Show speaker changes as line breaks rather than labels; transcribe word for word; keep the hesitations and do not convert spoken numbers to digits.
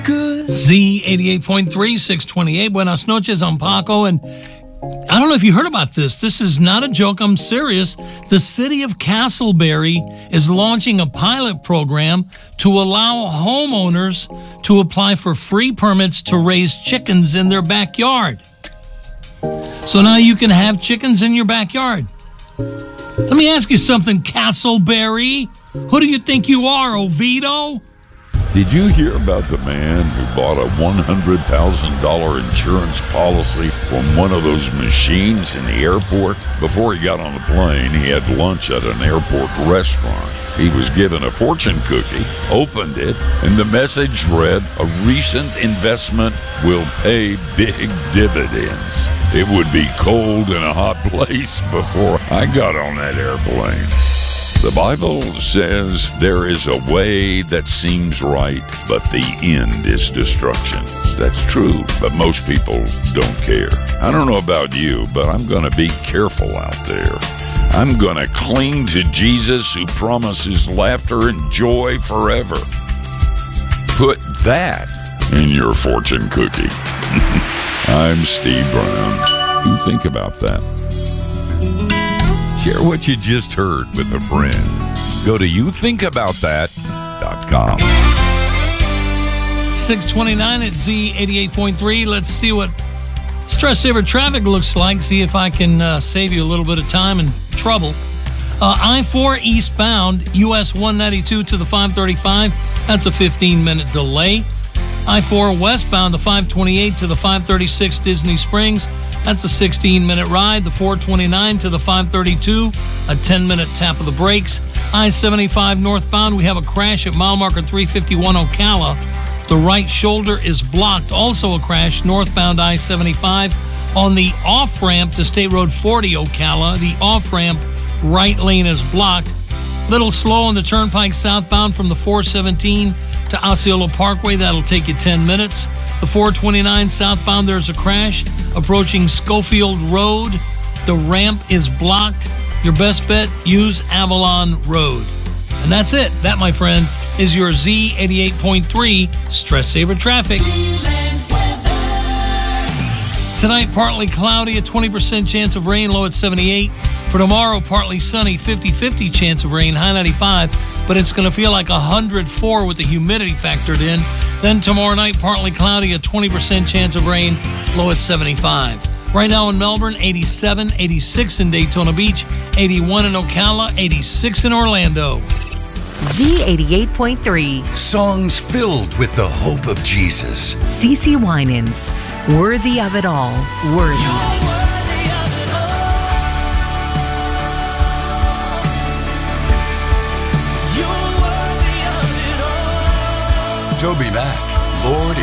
Z eighty-eight point three, six twenty-eight. Buenas noches, I'm Paco. And I don't know if you heard about this. This is not a joke. I'm serious. The city of Castleberry is launching a pilot program to allow homeowners to apply for free permits to raise chickens in their backyard. So now you can have chickens in your backyard. Let me ask you something, Castleberry. Who do you think you are, Oviedo?
Did you hear about the man who bought a one hundred thousand dollars insurance policy from one of those machines in the airport? Before he got on the plane, he had lunch at an airport restaurant. He was given a fortune cookie, opened it, and the message read, "A recent investment will pay big dividends." It would be cold in a hot place before I got on that airplane. The Bible says there is a way that seems right, but the end is destruction. That's true, but most people don't care. I don't know about you, but I'm going to be careful out there. I'm going to cling to Jesus, who promises laughter and joy forever. Put that in your fortune cookie. I'm Steve Brown. You think about that. Share what you just heard with a friend. Go to you think about that dot com.
six twenty-nine at Z eighty-eight point three. Let's see what Stress Saver traffic looks like. See if I can uh, save you a little bit of time and trouble. Uh, I four eastbound, U S one ninety-two to the five thirty-five. That's a fifteen minute delay. I four westbound, the five twenty-eight to the five thirty-six Disney Springs. That's a sixteen minute ride. The four twenty-nine to the five thirty-two, a ten minute tap of the brakes. I seventy-five northbound, we have a crash at mile marker three fifty-one Ocala. The right shoulder is blocked. Also a crash northbound I seventy-five on the off-ramp to State Road forty Ocala. The off-ramp right lane is blocked. Little slow on the turnpike southbound from the four seventeen to Osceola Parkway. That'll take you ten minutes. The four twenty-nine southbound, there's a crash approaching Schofield Road. The ramp is blocked. Your best bet, use Avalon Road. And that's it. That, my friend, is your Z eighty-eight point three Stress Saver Traffic. Tonight, partly cloudy, a twenty percent chance of rain, low at seventy-eight. For tomorrow, partly sunny, fifty-fifty chance of rain, high ninety-five. But it's going to feel like one hundred four with the humidity factored in. Then tomorrow night, partly cloudy, a twenty percent chance of rain, low at seventy-five. Right now in Melbourne, eighty-seven, eighty-six in Daytona Beach, eighty-one in Ocala, eighty-six in Orlando.
Z eighty-eight point three.
Songs filled with the hope of Jesus.
CeCe Winans, worthy of it all, worthy.
Toby Mac, Lord